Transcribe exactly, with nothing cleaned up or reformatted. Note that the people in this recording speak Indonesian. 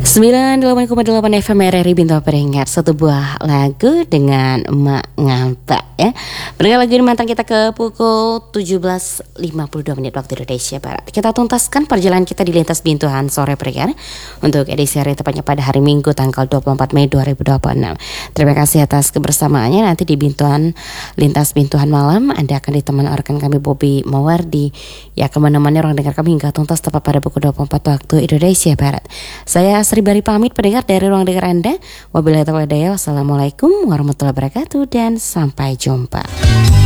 sembilan puluh delapan koma delapan F M R R I Bintang Peringat. Satu buah lagu dengan Emak Ngapa ya. Pendengar lagu ini mantan kita ke pukul tujuh belas lima puluh dua menit waktu Indonesia Barat. Kita tuntaskan perjalanan kita di lintas bintuhan sore pendengar untuk edisi hari tepatnya pada hari Minggu tanggal dua puluh empat Mei dua ribu dua puluh enam. Terima kasih atas kebersamaannya. Nanti di bintuhan lintas bintuhan malam Anda akan ditemani rekan kami Bobby Mawardi yang akan menemani orang dengar kami hingga tuntas tepat pada pukul dua puluh empat waktu Indonesia Barat. Saya Sri Bari pamit pendengar dari ruang dengar Anda. Wabillahi taufiq wal hidayah. Wassalamualaikum warahmatullahi wabarakatuh dan sampai jumpa.